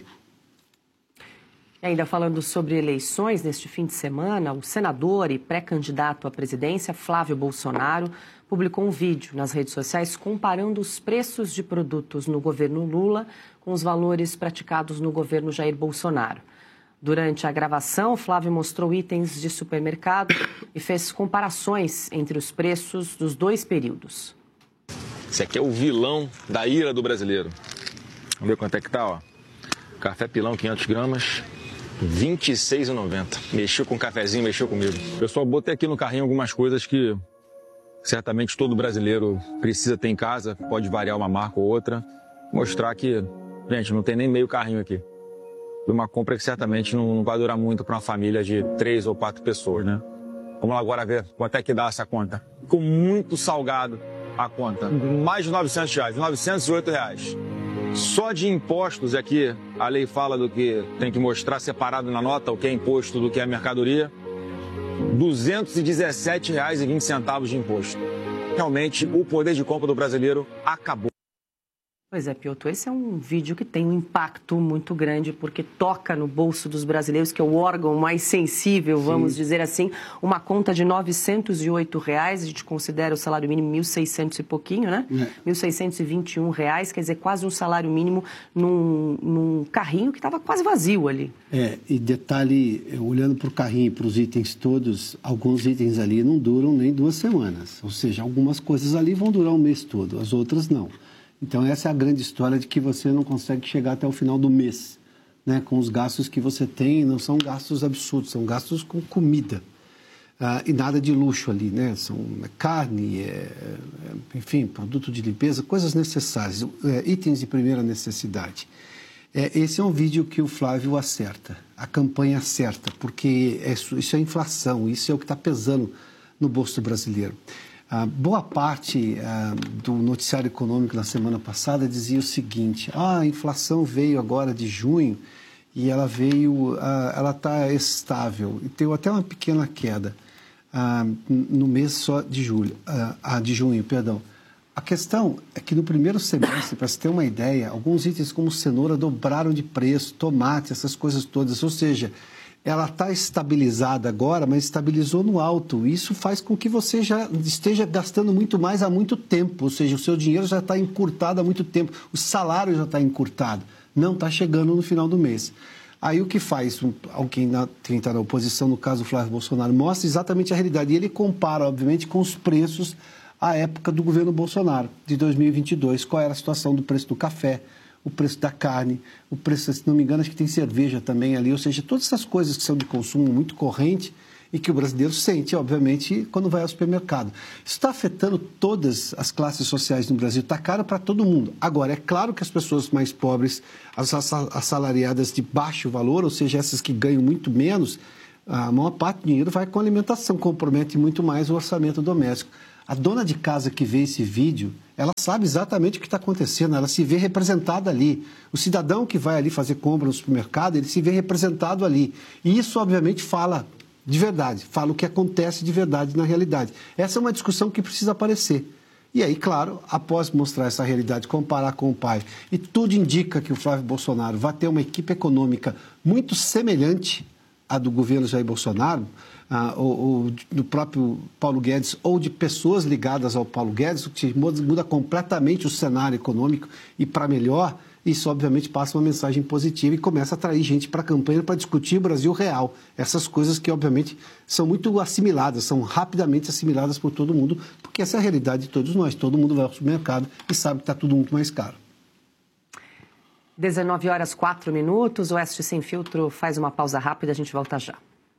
E ainda falando sobre eleições, neste fim de semana, o senador e pré-candidato à presidência, Flávio Bolsonaro, publicou um vídeo nas redes sociais comparando os preços de produtos no governo Lula com os valores praticados no governo Jair Bolsonaro. Durante a gravação, Flávio mostrou itens de supermercado e fez comparações entre os preços dos dois períodos. Esse aqui é o vilão da ira do brasileiro. Vamos ver quanto é que tá, ó. Café pilão, 500 gramas, R$ 26,90. Mexeu com o cafezinho, mexeu comigo. Pessoal, botei aqui no carrinho algumas coisas que certamente todo brasileiro precisa ter em casa. Pode variar uma marca ou outra. Mostrar que, gente, não tem nem meio carrinho aqui. Uma compra que certamente não vai durar muito para uma família de 3 ou 4 pessoas, né? Vamos lá agora ver quanto é que dá essa conta. Ficou muito salgado a conta. Mais de R$900, R$908. Só de impostos aqui, a lei fala do que tem que mostrar separado na nota, o que é imposto do que é mercadoria. R$ 217,20 de imposto. Realmente, o poder de compra do brasileiro acabou. Pois é, Piotr, esse é um vídeo que tem um impacto muito grande porque toca no bolso dos brasileiros, que é o órgão mais sensível, vamos dizer assim. Uma conta de R$ 908, a gente considera o salário mínimo 1.600 e pouquinho, né? R$ 1.621, quer dizer, quase um salário mínimo num carrinho que estava quase vazio ali. E detalhe, olhando para o carrinho e para os itens todos, alguns itens ali não duram nem 2 semanas. Ou seja, algumas coisas ali vão durar um mês todo, as outras não. Então, essa é a grande história de que você não consegue chegar até o final do mês, né? Com os gastos que você tem, não são gastos absurdos, são gastos com comida. E nada de luxo ali, né? São carne, enfim, produto de limpeza, coisas necessárias, itens de primeira necessidade. Esse é um vídeo que o Flávio acerta, a campanha acerta, porque isso é inflação, isso é o que está pesando no bolso brasileiro. Boa parte do noticiário econômico na semana passada dizia o seguinte: a inflação veio agora de junho e ela está estável e teve até uma pequena queda no mês só de junho. A questão é que no primeiro semestre, para você ter uma ideia, alguns itens como cenoura dobraram de preço, tomate, essas coisas todas, ou seja, ela está estabilizada agora, mas estabilizou no alto. Isso faz com que você já esteja gastando muito mais há muito tempo, ou seja, o seu dinheiro já está encurtado há muito tempo, o salário já está encurtado, não está chegando no final do mês. Aí o que faz alguém que está na oposição, no caso o Flávio Bolsonaro, mostra exatamente a realidade. E ele compara, obviamente, com os preços à época do governo Bolsonaro, de 2022. Qual era a situação do preço do café, o preço da carne, o preço, se não me engano, acho que tem cerveja também ali, ou seja, todas essas coisas que são de consumo muito corrente, e que o brasileiro sente, obviamente, quando vai ao supermercado. Isso está afetando todas as classes sociais no Brasil, está caro para todo mundo. Agora, é claro que as pessoas mais pobres, as assalariadas de baixo valor, ou seja, essas que ganham muito menos, a maior parte do dinheiro vai com alimentação, compromete muito mais o orçamento doméstico. A dona de casa que vê esse vídeo, ela sabe exatamente o que está acontecendo, ela se vê representada ali. O cidadão que vai ali fazer compra no supermercado, ele se vê representado ali. E isso, obviamente, fala de verdade, fala o que acontece de verdade na realidade. Essa é uma discussão que precisa aparecer. E aí, claro, após mostrar essa realidade, comparar com o pai, e tudo indica que o Flávio Bolsonaro vai ter uma equipe econômica muito semelhante à do governo Jair Bolsonaro, ou do próprio Paulo Guedes, ou de pessoas ligadas ao Paulo Guedes, o que muda completamente o cenário econômico e para melhor, isso obviamente passa uma mensagem positiva e começa a atrair gente para a campanha para discutir o Brasil real. Essas coisas que obviamente são muito assimiladas, são rapidamente assimiladas por todo mundo, porque essa é a realidade de todos nós. Todo mundo vai ao supermercado e sabe que está tudo muito mais caro. 19h04. O Oeste Sem Filtro faz uma pausa rápida, a gente volta já.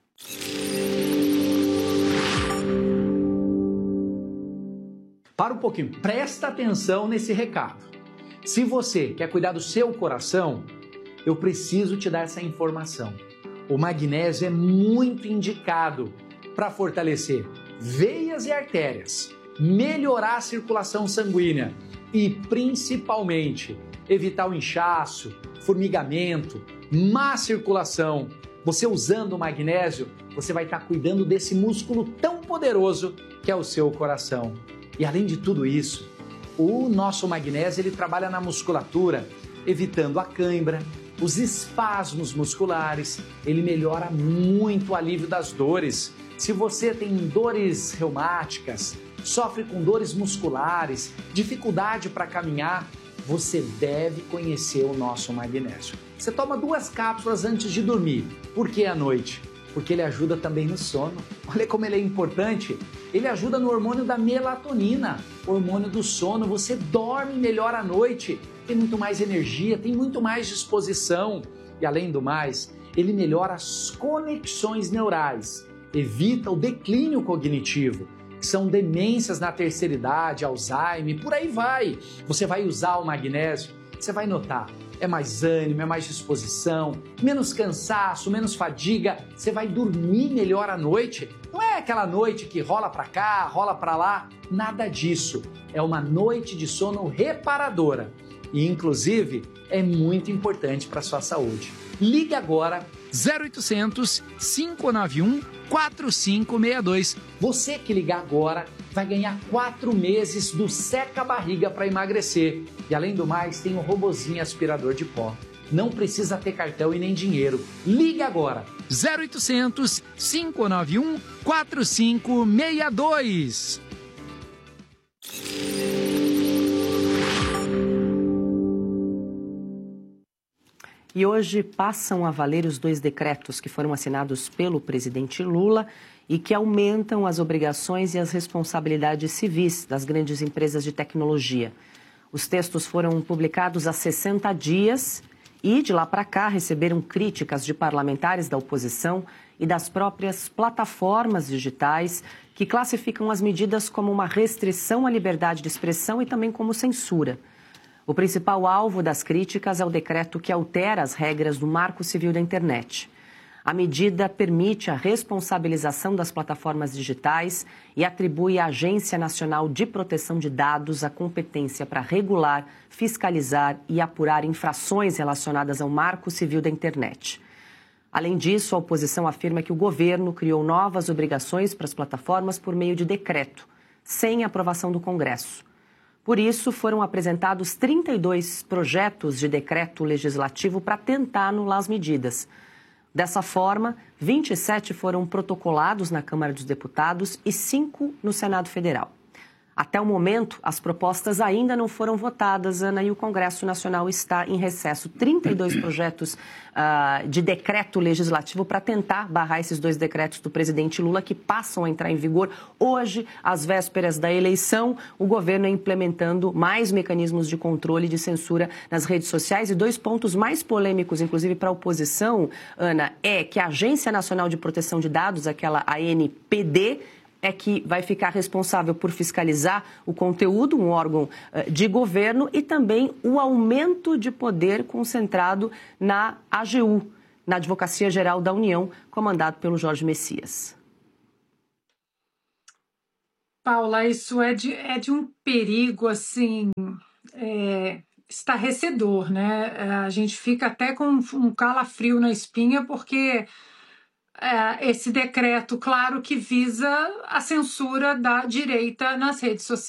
Para um pouquinho, presta atenção nesse recado. Se você quer cuidar do seu coração, eu preciso te dar essa informação. O magnésio é muito indicado para fortalecer veias e artérias, melhorar a circulação sanguínea e, principalmente, evitar o inchaço, formigamento, má circulação. Você usando o magnésio, você vai estar cuidando desse músculo tão poderoso que é o seu coração. E além de tudo isso, o nosso magnésio ele trabalha na musculatura, evitando a cãibra, os espasmos musculares, ele melhora muito o alívio das dores. Se você tem dores reumáticas, sofre com dores musculares, dificuldade para caminhar, você deve conhecer o nosso magnésio. Você toma 2 cápsulas antes de dormir. Por que à noite? Porque ele ajuda também no sono. Olha como ele é importante. Ele ajuda no hormônio da melatonina, hormônio do sono. Você dorme melhor à noite, tem muito mais energia, tem muito mais disposição. E além do mais, ele melhora as conexões neurais, evita o declínio cognitivo, que são demências na terceira idade, Alzheimer, por aí vai. Você vai usar o magnésio, você vai notar. É mais ânimo, é mais disposição, menos cansaço, menos fadiga, você vai dormir melhor à noite. Não é aquela noite que rola para cá, rola para lá, nada disso. É uma noite de sono reparadora e, inclusive, é muito importante para a sua saúde. Ligue agora 0800 591 4562. Você que ligar agora vai ganhar 4 meses do seca-barriga para emagrecer. E além do mais, tem um robozinho aspirador de pó. Não precisa ter cartão e nem dinheiro. Ligue agora. 0800 591 4562. E hoje passam a valer os 2 decretos que foram assinados pelo presidente Lula e que aumentam as obrigações e as responsabilidades civis das grandes empresas de tecnologia. Os textos foram publicados há 60 dias e, de lá para cá, receberam críticas de parlamentares da oposição e das próprias plataformas digitais que classificam as medidas como uma restrição à liberdade de expressão e também como censura. O principal alvo das críticas é o decreto que altera as regras do Marco Civil da Internet. A medida permite a responsabilização das plataformas digitais e atribui à Agência Nacional de Proteção de Dados a competência para regular, fiscalizar e apurar infrações relacionadas ao Marco Civil da Internet. Além disso, a oposição afirma que o governo criou novas obrigações para as plataformas por meio de decreto, sem aprovação do Congresso. Por isso, foram apresentados 32 projetos de decreto legislativo para tentar anular as medidas. Dessa forma, 27 foram protocolados na Câmara dos Deputados e 5 no Senado Federal. Até o momento, as propostas ainda não foram votadas, Ana, e o Congresso Nacional está em recesso. 32 projetos de decreto legislativo para tentar barrar esses 2 decretos do presidente Lula que passam a entrar em vigor hoje, às vésperas da eleição. O governo é implementando mais mecanismos de controle e de censura nas redes sociais. E 2 pontos mais polêmicos, inclusive para a oposição, Ana, é que a Agência Nacional de Proteção de Dados, aquela ANPD, é que vai ficar responsável por fiscalizar o conteúdo, um órgão de governo, e também o aumento de poder concentrado na AGU, na Advocacia Geral da União, comandado pelo Jorge Messias. Paula, isso é de um perigo, assim, estarrecedor, né? A gente fica até com um calafrio na espinha, porque esse decreto, claro, que visa a censura da direita nas redes sociais.